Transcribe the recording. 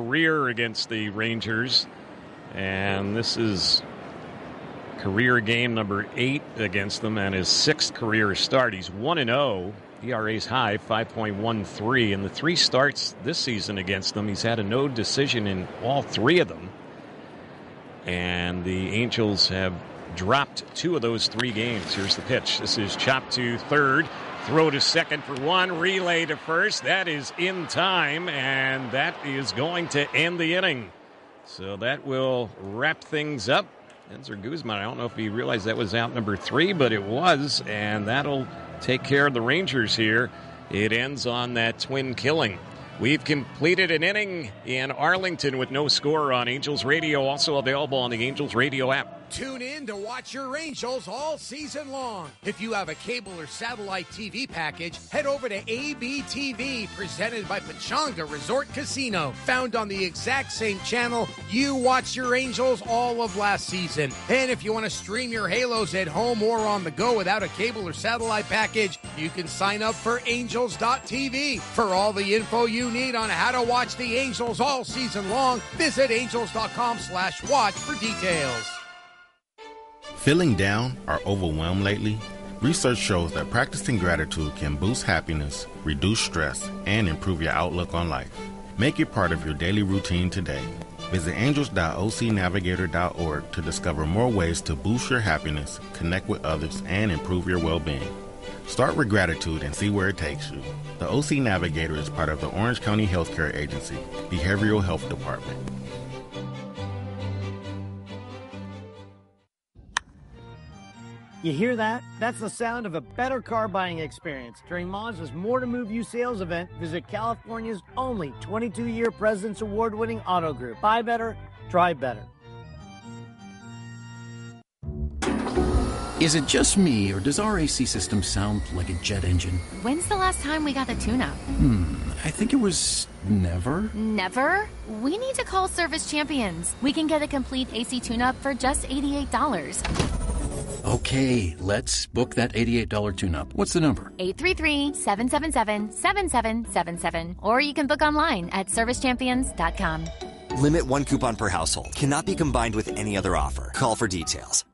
career against the Rangers, and this is career game number 8 against them and his 6th career start. He's 1-0. ERA's high, 5.13. In the 3 starts this season against them, he's had a no decision in all 3 of them. And the Angels have dropped 2 of those 3 games. Here's the pitch. This is chopped to third. Throw to second for 1. Relay to first. That is in time, and that is going to end the inning. So that will wrap things up. Enzer Guzman, I don't know if he realized that was out number 3, but it was, and that'll take care of the Rangers here. It ends on that twin killing. We've completed an inning in Arlington with no score on Angels Radio, also available on the Angels Radio app. Tune in to watch your Angels all season long. If you have a cable or satellite TV package, head over to ABTV, presented by Pechanga Resort Casino. Found on the exact same channel you watched your Angels all of last season. And if you want to stream your Halos at home or on the go without a cable or satellite package, you can sign up for Angels.tv. For all the info you need on how to watch the Angels all season long, visit Angels.com/watch for details. Feeling down or overwhelmed lately? Research shows that practicing gratitude can boost happiness, reduce stress, and improve your outlook on life. Make it part of your daily routine today. Visit angels.ocnavigator.org to discover more ways to boost your happiness, connect with others, and improve your well-being. Start with gratitude and see where it takes you. The OC Navigator is part of the Orange County Healthcare Agency, Behavioral Health Department. You hear that? That's the sound of a better car buying experience. During Mazda's More to Move You sales event, visit California's only 22-year President's Award-winning auto group. Buy better, drive better. Is it just me, or does our AC system sound like a jet engine? When's the last time we got the tune-up? I think it was never. Never? We need to call Service Champions. We can get a complete AC tune-up for just $88. Okay, let's book that $88 tune-up. What's the number? 833-777-7777. Or you can book online at servicechampions.com. Limit 1 coupon per household. Cannot be combined with any other offer. Call for details.